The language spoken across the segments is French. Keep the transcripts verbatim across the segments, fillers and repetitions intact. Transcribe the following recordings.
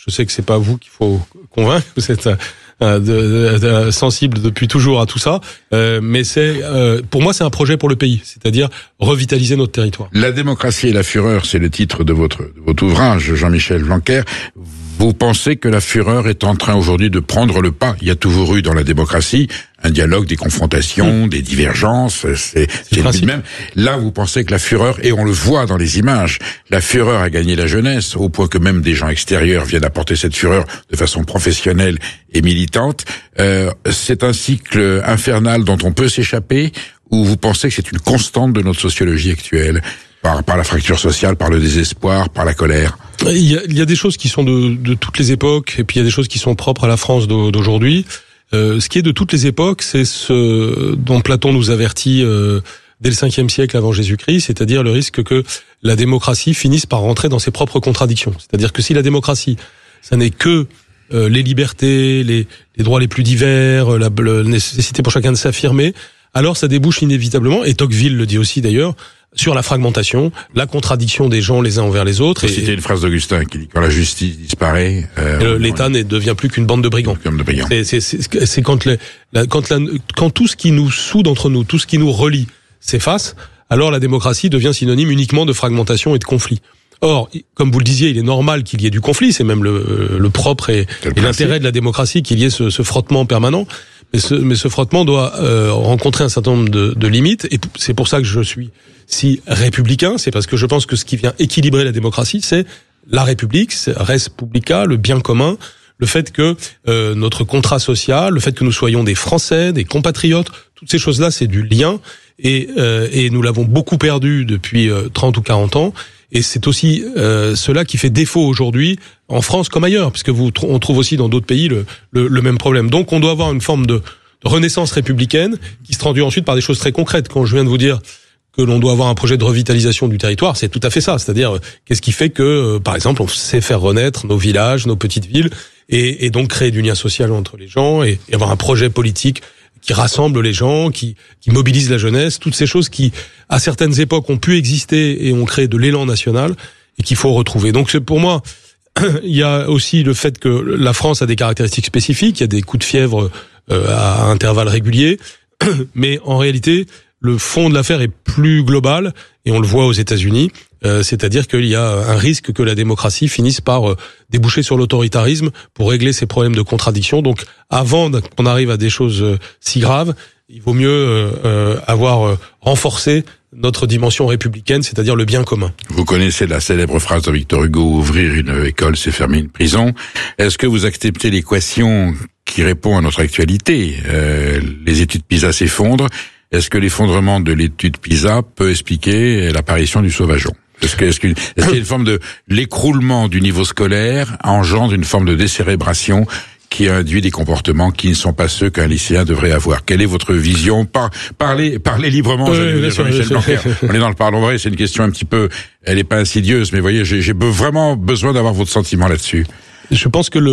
Je sais que c'est pas vous qu'il faut convaincre, vous êtes euh, de, de, de, sensible depuis toujours à tout ça, euh, mais c'est euh, pour moi c'est un projet pour le pays, c'est-à-dire revitaliser notre territoire. La démocratie et la fureur, c'est le titre de votre, de votre ouvrage, Jean-Michel Blanquer. Vous pensez que la fureur est en train aujourd'hui de prendre le pas? Il y a toujours eu dans la démocratie un dialogue, des confrontations, mmh. des divergences, c'est, c'est le but même. Là, vous pensez que la fureur, et on le voit dans les images, la fureur a gagné la jeunesse, au point que même des gens extérieurs viennent apporter cette fureur de façon professionnelle et militante. Euh, c'est un cycle infernal dont on peut s'échapper, ou vous pensez que c'est une constante de notre sociologie actuelle, par, par la fracture sociale, par le désespoir, par la colère? Il y a, il y a des choses qui sont de, de toutes les époques, et puis il y a des choses qui sont propres à la France d'aujourd'hui. Euh, ce qui est de toutes les époques, c'est ce dont Platon nous avertit euh, dès le cinquième siècle avant Jésus-Christ, c'est-à-dire le risque que la démocratie finisse par rentrer dans ses propres contradictions. C'est-à-dire que si la démocratie, ça n'est que euh, les libertés, les, les droits les plus divers, la, la nécessité pour chacun de s'affirmer, alors ça débouche inévitablement, et Tocqueville le dit aussi d'ailleurs, sur la fragmentation, la contradiction des gens les uns envers les autres. C'était une phrase d'Augustin qui dit quand la justice disparaît, euh, l'État ne devient plus qu'une bande de brigands. De brigands. C'est, c'est, c'est, c'est quand, les, la, quand, la, quand tout ce qui nous soude entre nous, tout ce qui nous relie, s'efface, alors la démocratie devient synonyme uniquement de fragmentation et de conflit. Or, comme vous le disiez, il est normal qu'il y ait du conflit, c'est même le, le propre et, et l'intérêt de la démocratie qu'il y ait ce, ce frottement permanent. Mais ce, mais ce frottement doit euh, rencontrer un certain nombre de, de limites, et c'est pour ça que je suis si républicain, c'est parce que je pense que ce qui vient équilibrer la démocratie, c'est la République, c'est res publica, le bien commun, le fait que euh, notre contrat social, le fait que nous soyons des Français, des compatriotes, toutes ces choses-là, c'est du lien, et, euh, et nous l'avons beaucoup perdu depuis euh, trente ou quarante ans, et c'est aussi euh, cela qui fait défaut aujourd'hui en France comme ailleurs, puisque vous on trouve aussi dans d'autres pays le, le, le même problème. Donc on doit avoir une forme de, de renaissance républicaine qui se traduit ensuite par des choses très concrètes. Quand je viens de vous dire que l'on doit avoir un projet de revitalisation du territoire, c'est tout à fait ça. C'est-à-dire, qu'est-ce qui fait que, euh, par exemple, on sait faire renaître nos villages, nos petites villes, et, et donc créer du lien social entre les gens, et, et avoir un projet politique qui rassemble les gens, qui, qui mobilise la jeunesse, toutes ces choses qui, à certaines époques, ont pu exister et ont créé de l'élan national, et qu'il faut retrouver. Donc, c'est pour moi, il y a aussi le fait que la France a des caractéristiques spécifiques, il y a des coups de fièvre euh, à intervalles réguliers, mais en réalité, le fond de l'affaire est plus global, et on le voit aux États-Unis, euh, c'est-à-dire qu'il y a un risque que la démocratie finisse par euh, déboucher sur l'autoritarisme pour régler ces problèmes de contradiction. Donc, avant qu'on arrive à des choses euh, si graves, il vaut mieux euh, euh, avoir euh, renforcé notre dimension républicaine, c'est-à-dire le bien commun. Vous connaissez la célèbre phrase de Victor Hugo, ouvrir une école, c'est fermer une prison. Est-ce que vous acceptez l'équation qui répond à notre actualité? euh, Les études PISA s'effondrent. Est-ce que l'effondrement de l'étude PISA peut expliquer l'apparition du sauvageon? Est-ce que, est-ce que, est-ce qu'il y a une forme de, l'écroulement du niveau scolaire engendre une forme de décérébration qui induit des comportements qui ne sont pas ceux qu'un lycéen devrait avoir? Quelle est votre vision? Par, parlez, parlez librement, euh, Jean-Michel Blanquer. On est dans le parlons vrai, c'est une question un petit peu, elle n'est pas insidieuse, mais vous voyez, j'ai, j'ai vraiment besoin d'avoir votre sentiment là-dessus. Je pense que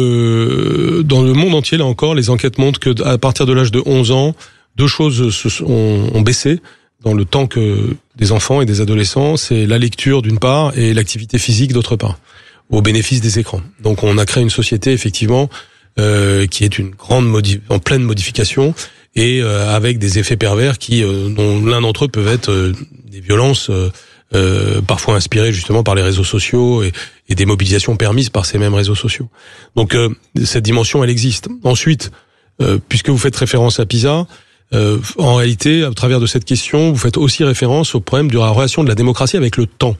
le, dans le monde entier, là encore, les enquêtes montrent que à partir de l'âge de onze ans, deux choses se sont, ont baissé dans le temps que des enfants et des adolescents, c'est la lecture d'une part et l'activité physique d'autre part, au bénéfice des écrans. Donc on a créé une société effectivement euh, qui est une grande modi- en pleine modification, et euh, avec des effets pervers qui, euh, dont l'un d'entre eux peuvent être euh, des violences euh, euh, parfois inspirées justement par les réseaux sociaux et, et des mobilisations permises par ces mêmes réseaux sociaux. Donc euh, cette dimension, elle existe. Ensuite, euh, puisque vous faites référence à PISA, Euh, en réalité, à travers de cette question, vous faites aussi référence au problème de la relation de la démocratie avec le temps.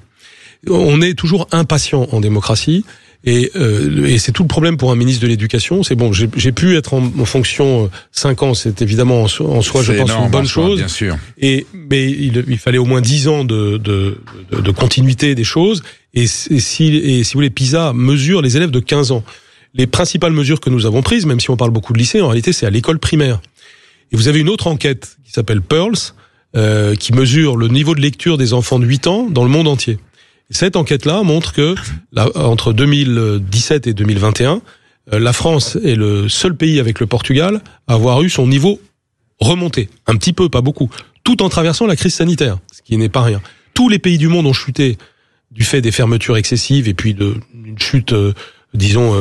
On est toujours impatient en démocratie, et, euh, et c'est tout le problème pour un ministre de l'Éducation. C'est bon, j'ai, j'ai pu être en, en fonction cinq ans, c'est évidemment en, en soi, c'est je pense, énorme, une bonne soi, chose. Bien sûr. Et mais il, il fallait au moins dix ans de, de, de, de continuité des choses. Et, et si, et si vous voulez, PISA mesure les élèves de quinze ans. Les principales mesures que nous avons prises, même si on parle beaucoup de lycée, en réalité, c'est à l'école primaire. Et vous avez une autre enquête qui s'appelle Pearls, euh, qui mesure le niveau de lecture des enfants de huit ans dans le monde entier. Et cette enquête-là montre que là, entre deux mille dix-sept et deux mille vingt et un, euh, la France est le seul pays avec le Portugal à avoir eu son niveau remonté, un petit peu, pas beaucoup, tout en traversant la crise sanitaire, ce qui n'est pas rien. Tous les pays du monde ont chuté du fait des fermetures excessives et puis de, d'une chute, euh, disons,